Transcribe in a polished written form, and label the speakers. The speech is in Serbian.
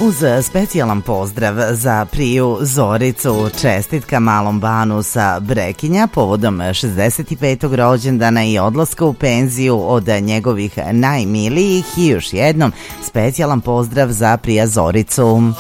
Speaker 1: Uz specijalan pozdrav za Priju Zoricu, čestitka Malom Banu sa Brekinja povodom 65. rođendana i odlaska u penziju od njegovih najmilijih i još jednom specijalan pozdrav za Prija Zoricu.